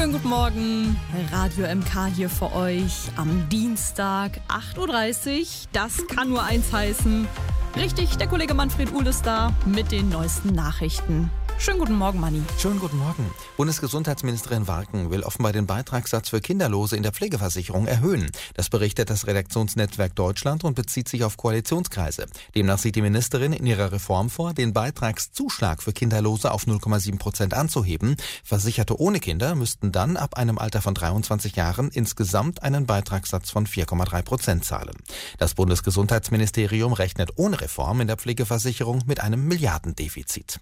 Schönen guten Morgen, Radio MK hier für euch am Dienstag, 8.30 Uhr. Das kann nur eins heißen. Richtig, der Kollege Manfred Uhl ist da mit den neuesten Nachrichten. Schönen guten Morgen, Manni. Schönen guten Morgen. Bundesgesundheitsministerin Warken will offenbar den Beitragssatz für Kinderlose in der Pflegeversicherung erhöhen. Das berichtet das Redaktionsnetzwerk Deutschland und bezieht sich auf Koalitionskreise. Demnach sieht die Ministerin in ihrer Reform vor, den Beitragszuschlag für Kinderlose auf 0,7% anzuheben. Versicherte ohne Kinder müssten dann ab einem Alter von 23 Jahren insgesamt einen Beitragssatz von 4,3% zahlen. Das Bundesgesundheitsministerium rechnet ohne Reform in der Pflegeversicherung mit einem Milliardendefizit.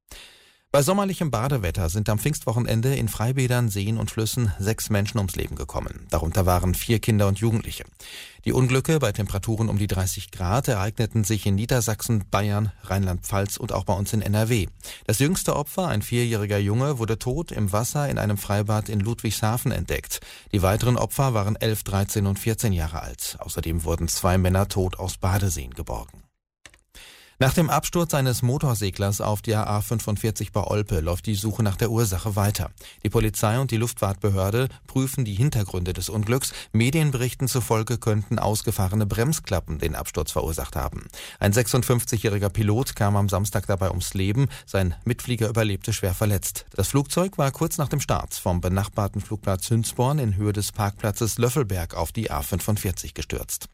Bei sommerlichem Badewetter sind am Pfingstwochenende in Freibädern, Seen und Flüssen 6 Menschen ums Leben gekommen. Darunter waren 4 Kinder und Jugendliche. Die Unglücke bei Temperaturen um die 30 Grad ereigneten sich in Niedersachsen, Bayern, Rheinland-Pfalz und auch bei uns in NRW. Das jüngste Opfer, ein 4-jähriger Junge, wurde tot im Wasser in einem Freibad in Ludwigshafen entdeckt. Die weiteren Opfer waren 11, 13 und 14 Jahre alt. Außerdem wurden 2 Männer tot aus Badeseen geborgen. Nach dem Absturz eines Motorseglers auf der A45 bei Olpe läuft die Suche nach der Ursache weiter. Die Polizei und die Luftfahrtbehörde prüfen die Hintergründe des Unglücks. Medienberichten zufolge könnten ausgefahrene Bremsklappen den Absturz verursacht haben. Ein 56-jähriger Pilot kam am Samstag dabei ums Leben. Sein Mitflieger überlebte schwer verletzt. Das Flugzeug war kurz nach dem Start vom benachbarten Flugplatz Hünsborn in Höhe des Parkplatzes Löffelberg auf die A45 gestürzt.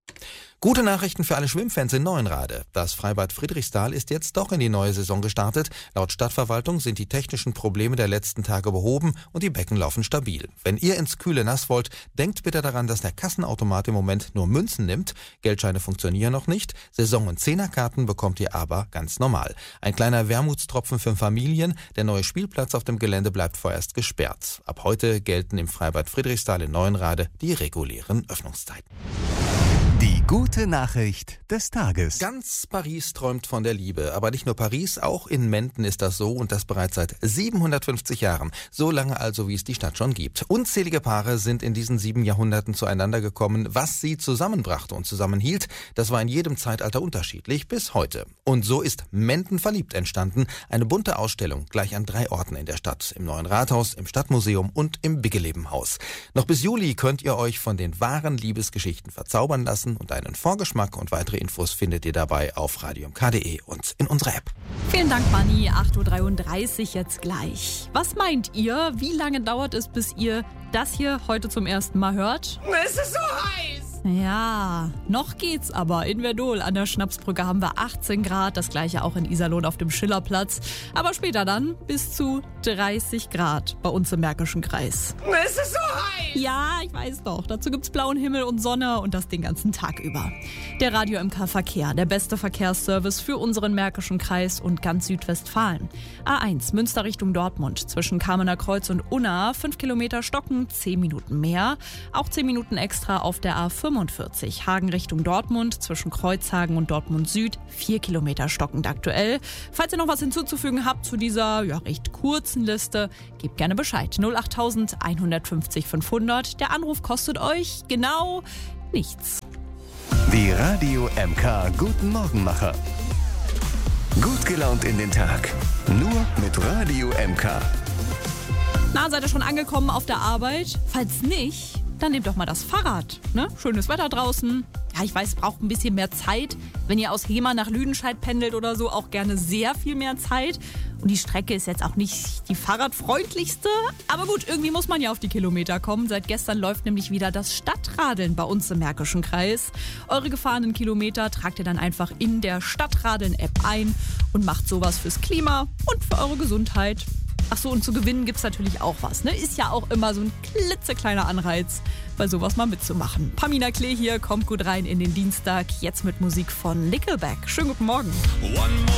Gute Nachrichten für alle Schwimmfans in Neuenrade. Das Freibad Friedrichsthal ist jetzt doch in die neue Saison gestartet. Laut Stadtverwaltung sind die technischen Probleme der letzten Tage behoben und die Becken laufen stabil. Wenn ihr ins kühle Nass wollt, denkt bitte daran, dass der Kassenautomat im Moment nur Münzen nimmt. Geldscheine funktionieren noch nicht. Saison- und Zehnerkarten bekommt ihr aber ganz normal. Ein kleiner Wermutstropfen für Familien. Der neue Spielplatz auf dem Gelände bleibt vorerst gesperrt. Ab heute gelten im Freibad Friedrichsthal in Neuenrade die regulären Öffnungszeiten. Die gute Nachricht des Tages. Ganz Paris träumt von der Liebe. Aber nicht nur Paris, auch in Menden ist das so und das bereits seit 750 Jahren. So lange also, wie es die Stadt schon gibt. Unzählige Paare sind in diesen 7 Jahrhunderten zueinander gekommen. Was sie zusammenbrachte und zusammenhielt, das war in jedem Zeitalter unterschiedlich bis heute. Und so ist Menden verliebt entstanden. Eine bunte Ausstellung gleich an 3 Orten in der Stadt. Im Neuen Rathaus, im Stadtmuseum und im Biggelebenhaus. Noch bis Juli könnt ihr euch von den wahren Liebesgeschichten verzaubern lassen. Und einen Vorgeschmack und weitere Infos findet ihr dabei auf radiomk.de und in unserer App. Vielen Dank, Manni. 8.33 Uhr jetzt gleich. Was meint ihr? Wie lange dauert es, bis ihr das hier heute zum ersten Mal hört? Es ist so heiß! Ja, noch geht's aber. In Verdol an der Schnapsbrücke haben wir 18 Grad, das gleiche auch in Iserlohn auf dem Schillerplatz. Aber später dann bis zu 30 Grad bei uns im Märkischen Kreis. Es ist so heiß! Ja, ich weiß doch. Dazu gibt's blauen Himmel und Sonne und das den ganzen Tag über. Der Radio MK Verkehr, der beste Verkehrsservice für unseren Märkischen Kreis und ganz Südwestfalen. A1 Münster Richtung Dortmund zwischen Kamener Kreuz und Unna 5 Kilometer stocken, 10 Minuten mehr. Auch 10 Minuten extra auf der A45 Hagen Richtung Dortmund zwischen Kreuzhagen und Dortmund Süd 4 Kilometer stockend aktuell. Falls ihr noch was hinzuzufügen habt zu dieser recht kurzen Liste, gebt gerne Bescheid. 08000 150 500. Der Anruf kostet euch genau nichts. Die Radio MK Guten Morgenmacher. Gut gelaunt in den Tag. Nur mit Radio MK. Na, seid ihr schon angekommen auf der Arbeit? Falls nicht, dann nehmt doch mal das Fahrrad. Ne? Schönes Wetter draußen. Ja, ich weiß, es braucht ein bisschen mehr Zeit. Wenn ihr aus Hemer nach Lüdenscheid pendelt oder so, auch gerne sehr viel mehr Zeit. Und die Strecke ist jetzt auch nicht die fahrradfreundlichste. Aber gut, irgendwie muss man ja auf die Kilometer kommen. Seit gestern läuft nämlich wieder das Stadtradeln bei uns im Märkischen Kreis. Eure gefahrenen Kilometer tragt ihr dann einfach in der Stadtradeln-App ein und macht sowas fürs Klima und für eure Gesundheit. Ach so, und zu gewinnen gibt's natürlich auch was, ne? Ist ja auch immer so ein klitzekleiner Anreiz, bei sowas mal mitzumachen. Pamina Klee hier, kommt gut rein in den Dienstag. Jetzt mit Musik von Nickelback. Schönen guten Morgen.